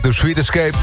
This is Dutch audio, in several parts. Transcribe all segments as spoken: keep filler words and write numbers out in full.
The Sweet Escape.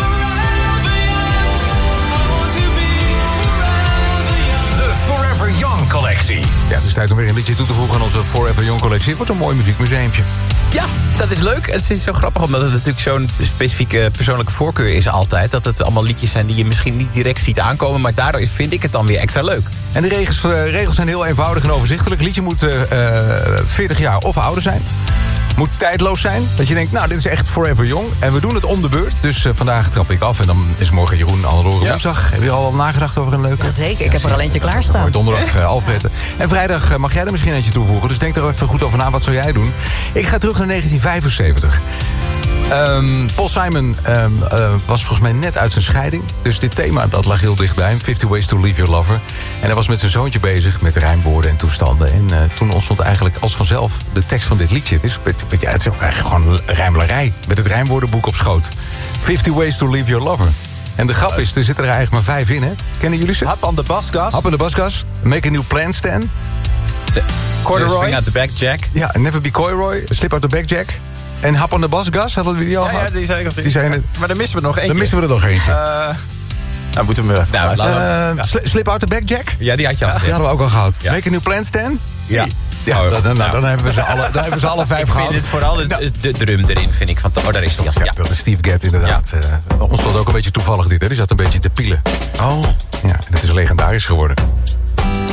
De Forever Young collectie. Ja, het is tijd om weer een liedje toe te voegen aan onze Forever Young collectie. Het wordt een mooi muziekmuseumpje. Ja, dat is leuk. Het is zo grappig, omdat het natuurlijk zo'n specifieke persoonlijke voorkeur is altijd. Dat het allemaal liedjes zijn die je misschien niet direct ziet aankomen. Maar daardoor vind ik het dan weer extra leuk. En de regels, uh, regels zijn heel eenvoudig en overzichtelijk. Het liedje moet uh, veertig jaar of ouder zijn. Moet tijdloos zijn. Dat je denkt, nou, dit is echt Forever Young. En we doen het om de beurt. Dus uh, vandaag trap ik af. En dan is morgen Jeroen Alleroren ja. woensdag. Heb je al nagedacht over een leuke? Zeker, ik heb er al eentje klaarstaan. Donderdag uh, Alfred. En vrijdag uh, mag jij er misschien eentje toevoegen. Dus denk er even goed over na. Wat zou jij doen? Ik ga terug naar negentien vijfenzeventig. Um, Paul Simon um, uh, was volgens mij net uit zijn scheiding. Dus dit thema dat lag heel dichtbij hem. fifty Ways to Leave Your Lover. En hij was met zijn zoontje bezig met rijmwoorden en toestanden. En uh, toen ontstond eigenlijk als vanzelf de tekst van dit liedje. Het is, het, het, het is eigenlijk gewoon rijmelarij. Met het rijmwoordenboek op schoot. fifty Ways to Leave Your Lover. En de grap is, er zitten er eigenlijk maar vijf in, hè? Kennen jullie ze? Hap on the basgas. Hap on the basgas. Make a new plan, Stan. Corduroy. Swing out the back, Jack. Ja, Never Be Coy, Slip out the back, Jack. En Hap on the Basgas, hadden we die al ja, gehad? Ja, die zijn, die zijn het. Maar dan missen we nog eentje. Dan missen we er nog eentje. Uh, nou, moeten we even nou, nou, uh, ja. Sli- Slip out the back, Jack? Ja, die had je al. Ja, die hadden we ook al gehad. Ja. Make a new plan, Stan? Ja. Ja, oh, dan, dan, nou. dan, hebben we ze alle, dan hebben we ze alle vijf ik gehad. Ik vind het vooral de, de, de drum erin, vind ik. Van, oh, daar is die al. Ja, Ja. dat is Steve Gadd inderdaad. Ja. Uh, ons was ook een beetje toevallig dit, hè? Die zat een beetje te pielen. Oh. Ja, en het is legendarisch geworden.